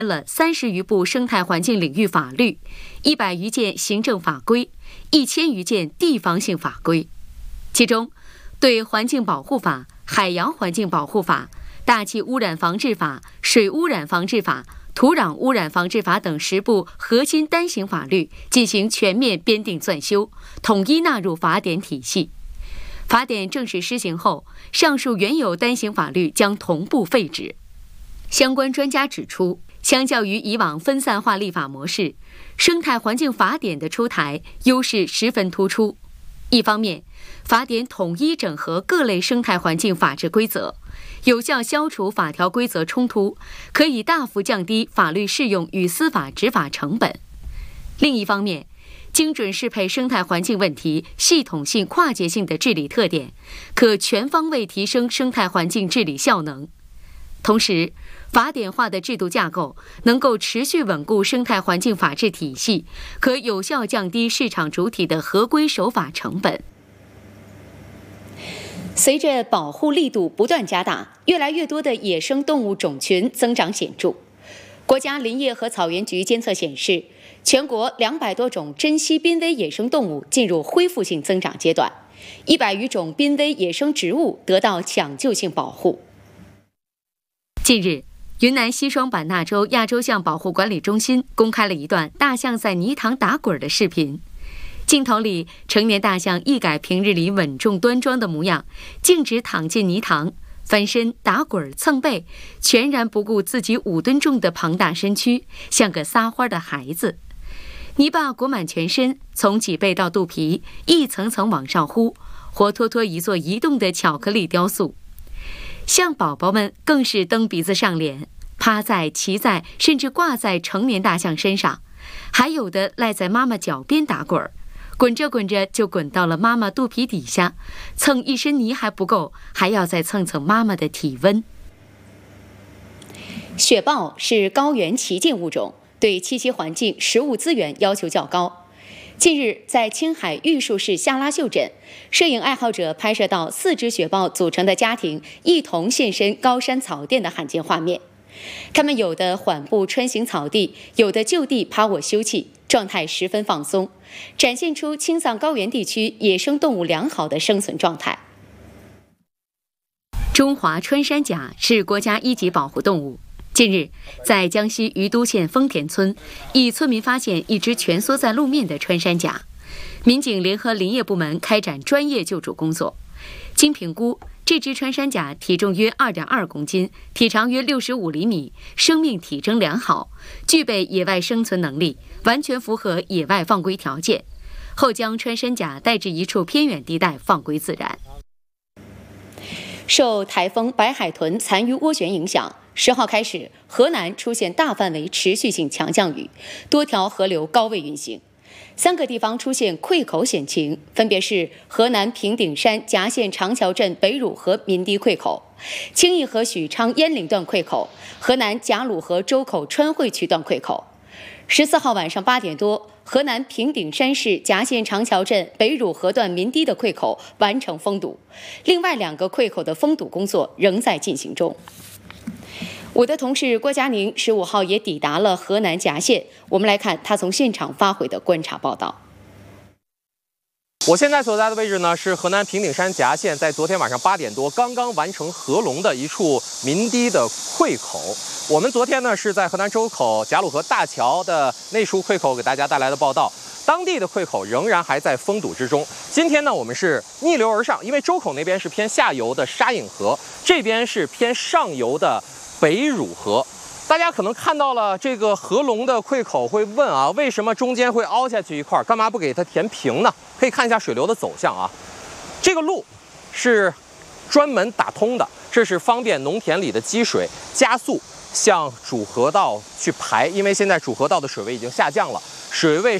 了30余部生态环境领域法律、100余件行政法规、1000余件地方性法规，其中对环境保护法、海洋环境保护法、大气污染防治法、水污染防治法、土壤污染防治法等10部核心单行法律进行全面编订纂修，统一纳入法典体系。法典正式施行后，上述原有单行法律将同步废止。相关专家指出，相较于以往分散化立法模式，生态环境法典的出台优势十分突出。一方面，法典统一整合各类生态环境法治规则，有效消除法条规则冲突，可以大幅降低法律适用与司法执法成本。另一方面，精准适配生态环境问题系统性跨界性的治理特点，可全方位提升生态环境治理效能。同时，法典化的制度架构能够持续稳固生态环境法治体系，可有效降低市场主体的合规守法成本。随着保护力度不断加大，越来越多的野生动物种群增长显著。国家林业和草原局监测显示，全国200多种珍稀濒危野生动物进入恢复性增长阶段，100余种濒危野生植物得到抢救性保护。近日，云南西双版纳州亚洲象保护管理中心公开了一段大象在泥塘打滚的视频。镜头里，成年大象一改平日里稳重端庄的模样，径直躺进泥塘，翻身、打滚、蹭背，全然不顾自己5吨重的庞大身躯，像个撒欢的孩子。泥巴裹满全身，从脊背到肚皮，一层层往上呼，活脱脱一座移动的巧克力雕塑。象宝宝们更是蹬鼻子上脸，趴在、骑在，甚至挂在成年大象身上，还有的赖在妈妈脚边打滚，滚着滚着就滚到了妈妈肚皮底下，蹭一身泥还不够，还要再蹭蹭妈妈的体温。雪豹是高原旗舰物种，对栖息环境、食物资源要求较高。近日，在青海玉树市下拉秀镇，摄影爱好者拍摄到4只雪豹组成的家庭一同现身高山草甸的罕见画面。它们有的缓步穿行草地，有的就地趴卧休憩，状态十分放松，展现出青藏高原地区野生动物良好的生存状态。中华穿山甲是国家1级保护动物。近日，在江西于都县丰田村，一村民发现一只蜷缩在路面的穿山甲，民警联合林业部门开展专业救助工作。经评估，这只穿山甲体重约2.2公斤，体长约65厘米，生命体征良好，具备野外生存能力，完全符合野外放归条件。后将穿山甲带至一处偏远地带放归自然。受台风白海豚残余涡旋影响，10号开始，河南出现大范围持续性强降雨，多条河流高位运行，3个地方出现溃口险情，分别是河南平顶山夹县长桥镇北汝河民堤溃口、清义河许昌鄢陵段溃口、河南贾鲁河周口川汇区段溃口。14号晚上8点多，河南平顶山市夹县长桥镇北汝河段民堤的溃口完成封堵，另外2个溃口的封堵工作仍在进行中。我的同事郭佳宁15号也抵达了河南夹县，我们来看他从现场发回的观察报道。 我现在所在的位置呢，是河南平顶山夹县在昨天晚上8点多刚刚完成合龙的一处民堤的溃口。我们昨天呢是在河南周口贾鲁河大桥的那处溃口给大家带来的报道，当地的溃口仍然还在封堵之中。今天呢，我们是逆流而上，因为周口那边是偏下游的沙隐河，这边是偏上游的北汝河。大家可能看到了这个合龙的溃口，会问啊，为什么中间会凹下去一块，干嘛不给它填平呢？可以看一下水流的走向啊，这个路是专门打通的，这是方便农田里的积水加速向主河道去排，因为现在主河道的水位已经下降了，水位